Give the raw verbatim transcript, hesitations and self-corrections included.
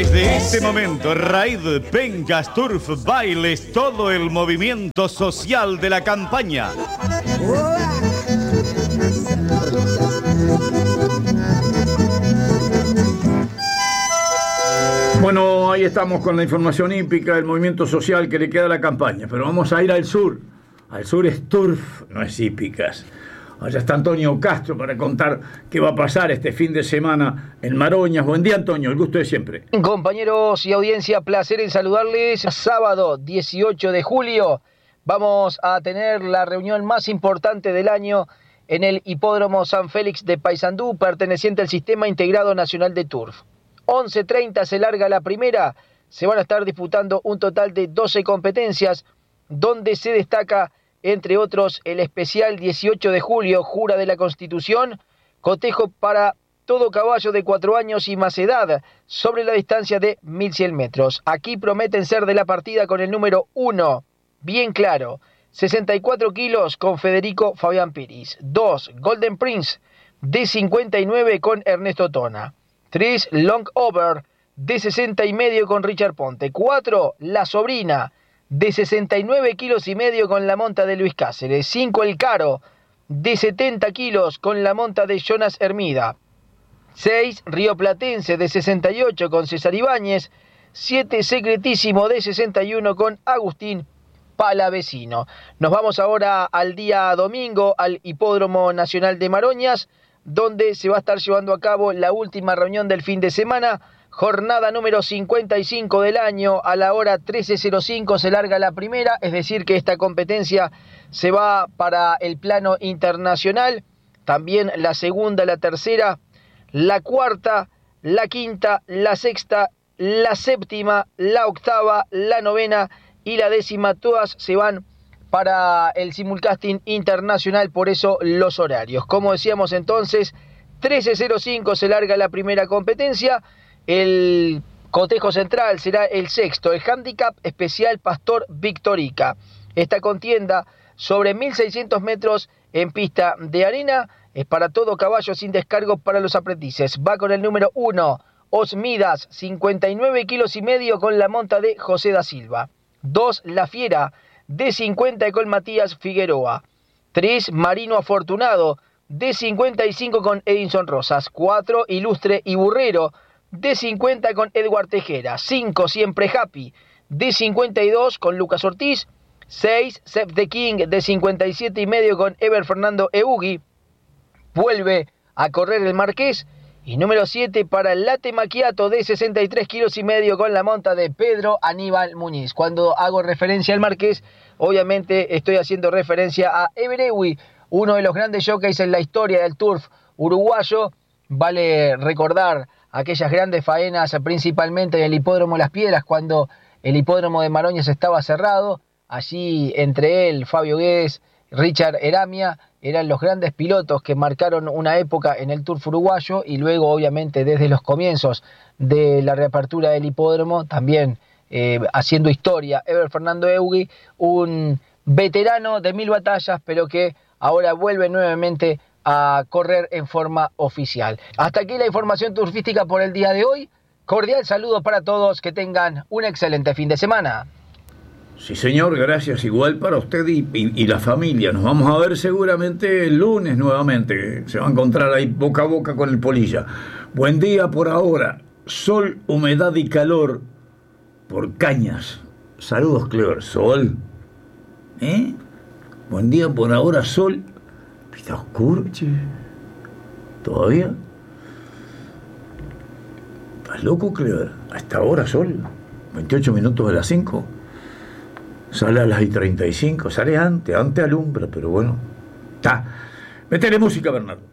Desde este momento, Raid, Pencas, Turf, Bailes, todo el movimiento social de la campaña. Bueno, ahí estamos con la información hípica, el movimiento social que le queda a la campaña, pero vamos a ir al sur. Al sur es Turf, no es hípicas. Allá está Antonio Castro para contar qué va a pasar este fin de semana en Maroñas. Buen día, Antonio, el gusto de siempre. Compañeros y audiencia, placer en saludarles. Sábado dieciocho de julio vamos a tener la reunión más importante del año en el Hipódromo San Félix de Paysandú, perteneciente al Sistema Integrado Nacional de Turf. once treinta se larga la primera, se van a estar disputando un total de doce competencias, donde se destaca, entre otros, el especial dieciocho de julio, Jura de la Constitución, cotejo para todo caballo de cuatro años y más edad, sobre la distancia de mil cien metros. Aquí prometen ser de la partida con el número uno, bien claro, sesenta y cuatro kilos con Federico Fabián Piris. dos, Golden Prince, de cincuenta y nueve con Ernesto Tona. tres, Long Over, de sesenta y medio con Richard Ponte. cuatro, La Sobrina, de sesenta y nueve kilos y medio con la monta de Luis Cáceres. cinco, El Caro, de setenta kilos con la monta de Jonas Hermida. seis, Río Platense, de sesenta y ocho con César Ibáñez. siete, Secretísimo, de sesenta y uno con Agustín Palavecino. Nos vamos ahora al día domingo al Hipódromo Nacional de Maroñas, donde se va a estar llevando a cabo la última reunión del fin de semana. Jornada número cincuenta y cinco del año, a la hora trece cero cinco se larga la primera, es decir que esta competencia se va para el plano internacional. También la segunda, la tercera, la cuarta, la quinta, la sexta, la séptima, la octava, la novena y la décima, todas se van para el simulcasting internacional, por eso los horarios. Como decíamos entonces, trece cero cinco se larga la primera competencia. El cotejo central será el sexto, el Handicap Especial Pastor Victorica. Esta contienda sobre mil seiscientos metros en pista de arena es para todo caballo sin descargo para los aprendices. Va con el número uno, Osmidas, cincuenta y nueve kilos y medio con la monta de José da Silva. dos, La Fiera, de cincuenta con Matías Figueroa. tres, Marino Afortunado, de cincuenta y cinco con Edinson Rosas. cuatro, Ilustre y Burrero, de cincuenta con Edward Tejera. cinco, Siempre Happy, de cincuenta y dos con Lucas Ortiz. seis, Save the King, de cincuenta y siete y medio con Ever Fernando Eugui. Vuelve a correr el Marqués. Y número siete para el Latte Macchiato, de sesenta y tres kilos y medio con la monta de Pedro Aníbal Muñiz. Cuando hago referencia al Marqués, obviamente estoy haciendo referencia a Ever Eugui, uno de los grandes jockeys en la historia del turf uruguayo. Vale recordar aquellas grandes faenas, principalmente en el Hipódromo Las Piedras, cuando el Hipódromo de Maroñas estaba cerrado. Allí, entre él, Fabio Guedes, Richard Eramia, eran los grandes pilotos que marcaron una época en el turf uruguayo, y luego, obviamente, desde los comienzos de la reapertura del hipódromo, también eh, haciendo historia, Ever Fernando Eugui, un veterano de mil batallas, pero que ahora vuelve nuevamente a correr en forma oficial. Hasta aquí la información turfística por el día de hoy. Cordial saludo para todos, que tengan un excelente fin de semana. Sí, señor, gracias. Igual para usted y, y, y la familia. Nos vamos a ver seguramente el lunes nuevamente. Se va a encontrar ahí boca a boca con el Polilla. Buen día por ahora. Sol, humedad y calor por Cañas. Saludos, Clever. Sol. ¿Eh? Buen día por ahora, sol. Está oscuro, che. ¿Todavía? ¿Estás loco, Clever? A esta hora, sol. veintiocho minutos de las cinco. Sale a las y treinta y cinco, sale antes, antes alumbra, pero bueno. Está. Métele música, Bernardo.